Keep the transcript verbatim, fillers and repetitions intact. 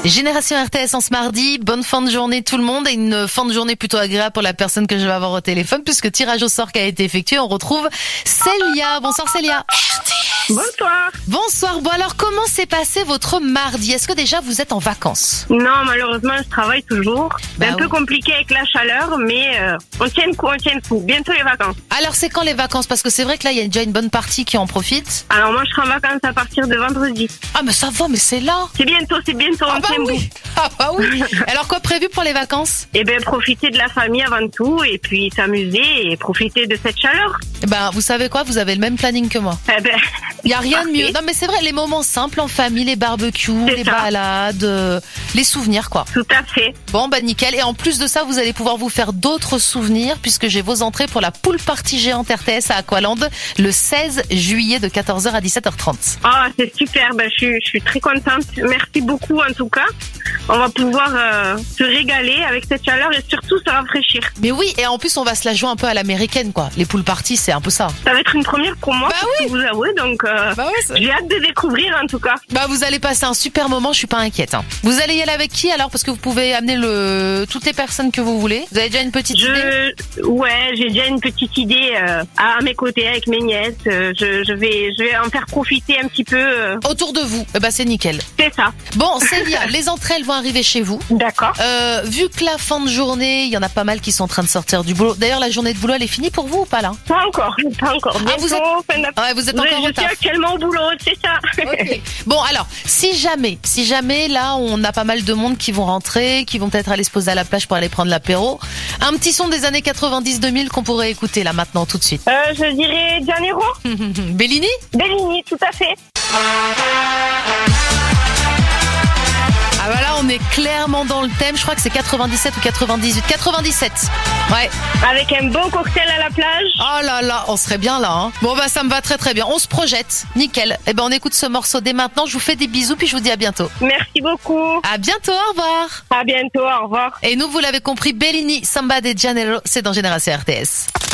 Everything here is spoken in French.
Génération R T S en ce mardi, bonne fin de journée tout le monde et une fin de journée plutôt agréable pour la personne que je vais avoir au téléphone puisque tirage au sort qui a été effectué, on retrouve Célia. Bonsoir Célia. R T S. Bonsoir. Bonsoir. Bon alors comment s'est passé votre mardi? Est-ce que déjà vous êtes en vacances? Non, malheureusement je travaille toujours. Bah c'est un oui. peu compliqué avec la chaleur, mais euh, on tient le coup, on tient le coup. Bientôt les vacances. Alors c'est quand les vacances? Parce que c'est vrai que là il y a déjà une bonne partie qui en profite. Alors moi je serai en vacances à partir de vendredi. Ah mais ça va, mais c'est là. C'est bientôt, c'est bientôt, Ah on bah tient le oui. bout. Ah bah oui. Alors quoi prévu pour les vacances? Eh bien profiter de la famille avant tout et puis s'amuser et profiter de cette chaleur. Eh ben vous savez quoi, vous avez le même planning que moi. Eh ben, Il y a rien de parfait. mieux. Non mais c'est vrai, les moments simples en famille, les barbecues, C'est les ça. balades, euh, les souvenirs quoi. Tout à fait. Bon bah nickel. Et en plus de ça, vous allez pouvoir vous faire d'autres souvenirs puisque j'ai vos entrées pour la pool party géante R T S à Aqualand le seize juillet de quatorze heures à dix-sept heures trente. Ah, c'est super, ben, je, suis, je suis très contente. Merci beaucoup en tout cas. On va pouvoir euh, se régaler avec cette chaleur et surtout se rafraîchir. Mais oui, et en plus on va se la jouer un peu à l'américaine quoi. Les pool parties, c'est un peu ça. Ça va être une première pour moi, Bah pour oui. tout vous avouer, donc euh, Bah ouais, ça- j'ai hâte de découvrir en tout cas. Bah vous allez passer un super moment, je suis pas inquiète. Hein. Vous allez y aller avec qui alors? Parce que vous pouvez amener le toutes les personnes que vous voulez. Vous avez déjà une petite idée? Je, ouais, j'ai déjà une petite idée euh, à mes côtés avec mes nièces. Euh, je, je vais, je vais en faire profiter un petit peu. euh, Autour de vous. Eh bah c'est nickel. c'est ça. Bon Célia, les entrées elles vont arriver chez vous. D'accord. Euh, vu que la fin de journée, il y en a pas mal qui sont en train de sortir du boulot. D'ailleurs, la journée de boulot, elle est finie pour vous ou pas là? Pas encore, pas encore. Ah, Bientôt, vous êtes- fin d'après- Ouais, vous êtes je, encore je au taf. suis actuellement au boulot, c'est ça. Ok. Bon, alors, si jamais, si jamais là, on a pas mal de monde qui vont rentrer, qui vont peut-être aller se poser à la plage pour aller prendre l'apéro, un petit son des années quatre-vingt-dix deux mille qu'on pourrait écouter là maintenant tout de suite. Euh, je dirais Janero, Bellini? Bellini, tout à fait. Ah bah là, on est clairement dans le thème. Je crois que c'est quatre-vingt-dix-sept ou quatre-vingt-dix-huit. quatre-vingt-dix-sept. Ouais. Avec un bon cocktail à la plage. Oh là là, on serait bien là. Hein. Bon bah ça me va très très bien. On se projette. Nickel. Eh ben on écoute ce morceau dès maintenant. Je vous fais des bisous puis je vous dis à bientôt. Merci beaucoup. À bientôt, au revoir. À bientôt, au revoir. Et nous, vous l'avez compris, Bellini, Samba de Janeiro, c'est dans Génération R T S.